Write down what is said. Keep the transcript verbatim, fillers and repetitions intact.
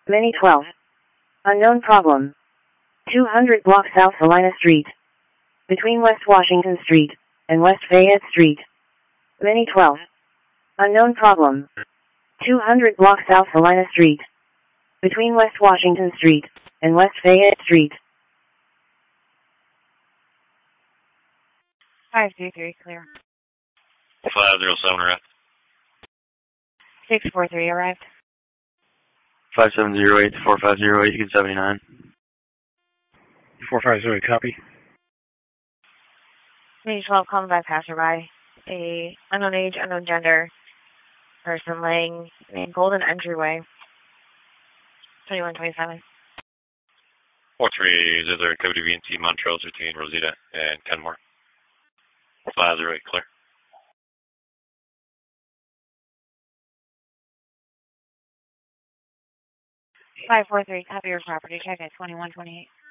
Mini twelve. Unknown problem. two hundred block South Salina Street. Between West Washington Street and West Fayette Street. Mini twelve. Unknown problem. two hundred block South Salina Street. Between West Washington Street and West Fayette Street. five three three, clear. five zero seven, arrived. six four three, arrived. five seven zero eight, four five zero eight, you can seventy-nine. four five zero eight, copy. Mini twelve, calling by passerby. A unknown age, unknown gender. Person laying in Golden Entryway. twenty-one twenty-seven. four three zero, Cody V N T, Montrose between Rosita and Kenmore. five zero eight, clear. five four three, copy your property check at twenty-one twenty-eight.